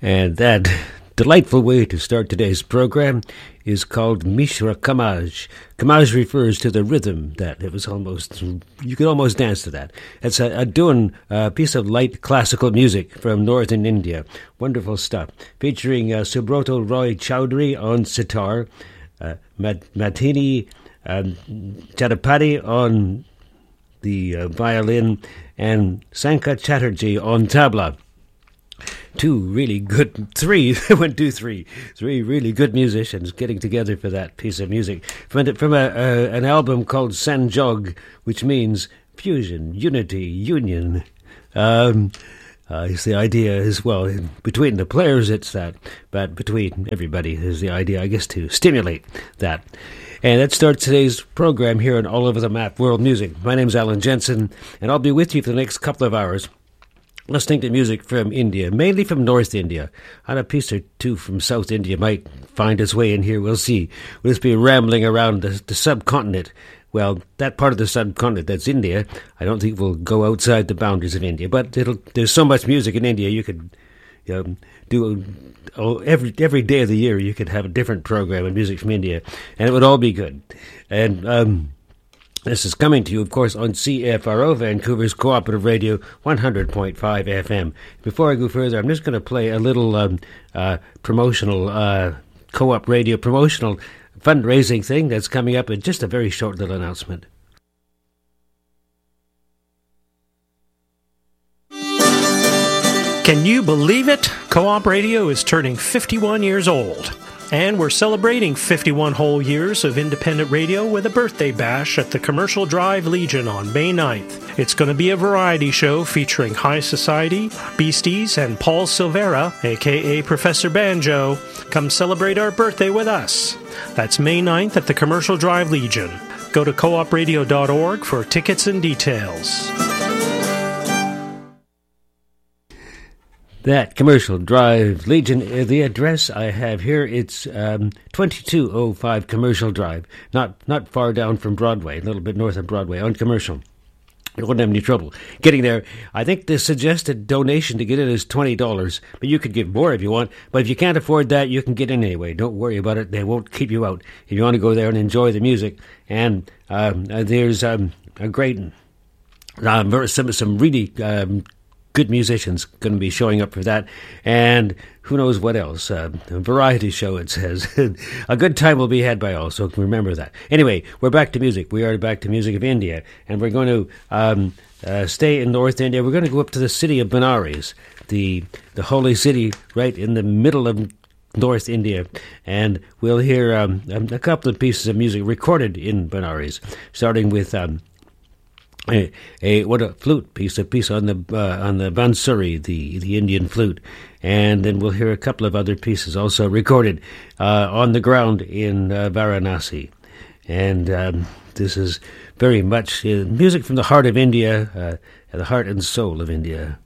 And that delightful way to start today's program is called Mishra Kamaj. Kamaj refers to the rhythm that it was almost, you could almost dance to that. It's a Doon piece of light classical music from northern India. Wonderful stuff. Featuring Subroto Roy Chowdhury on sitar, Matini Chatapati on the violin, and Sanka Chatterjee on tabla. Three really good musicians getting together for that piece of music from an album called Sanjog, which means fusion, unity, union. It's the idea as well. Between the players, it's that, but between everybody is the idea, I guess, to stimulate that. And that starts today's program here on All Over the Map World Music. My name's Alan Jensen, and I'll be with you for the next couple of hours, listening to music from India, mainly from North India. And a piece or two from South India might find its way in here. We'll see. We'll just be rambling around the subcontinent. Well, that part of the subcontinent that's India, I don't think will go outside the boundaries of India. But there's so much music in India, you could do every day of the year. You could have a different program of music from India, and it would all be good. And this is coming to you, of course, on CFRO, Vancouver's Cooperative Radio, 100.5 FM. Before I go further, I'm just going to play a little promotional, co-op radio promotional fundraising thing that's coming up, and just a very short little announcement. Can you believe it? Co-op Radio is turning 51 years old. And we're celebrating 51 whole years of independent radio with a birthday bash at the Commercial Drive Legion on May 9th. It's going to be a variety show featuring High Society, Beasties, and Paul Silvera, a.k.a. Professor Banjo. Come celebrate our birthday with us. That's May 9th at the Commercial Drive Legion. Go to coopradio.org for tickets and details. That Commercial Drive Legion, the address I have here, it's 2205 Commercial Drive, not far down from Broadway, a little bit north of Broadway, on Commercial. You wouldn't have any trouble getting there. I think the suggested donation to get in is $20, but you could give more if you want. But if you can't afford that, you can get in anyway. Don't worry about it. They won't keep you out if you want to go there and enjoy the music. And there's a great, some really good musicians going to be showing up for that, and who knows what else. A variety show, it says. A good time will be had by all, so remember that. Anyway, we're back to music. We are back to music of India, and we're going to stay in North India. We're going to go up to the city of Benares, the holy city right in the middle of North India, and we'll hear a couple of pieces of music recorded in Benares, starting with a flute piece, a piece on the bansuri, the Indian flute, and then we'll hear a couple of other pieces also recorded on the ground in Varanasi, and this is very much music from the heart of India, the heart and soul of India.